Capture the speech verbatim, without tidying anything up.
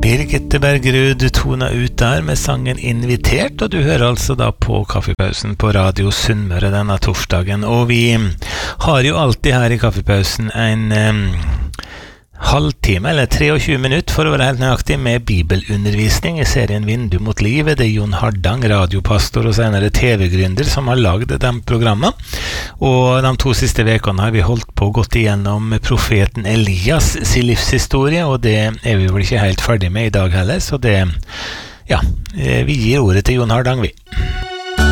Birgitte Bergerud tona ut der med sangen Invitert, og du hører altså da på Kaffepausen på Radio Sunnmøre denne torsdagen, og vi har jo alltid her i Kaffepausen en um, halvtime, eller tjuetre minutter for å være helt nøyaktig, med bibelundervisning i serien Vindu mot livet. Det er Jon Hardang, radiopastor og senere T V-gründer, som har laget de programmene. Og de to siste vekene har vi holdt på gått igjennom profeten Elias sin livshistorie, og det er vi vel ikke helt ferdig med i dag heller, så det, ja, vi gir ordet til Jon Hardang, vi.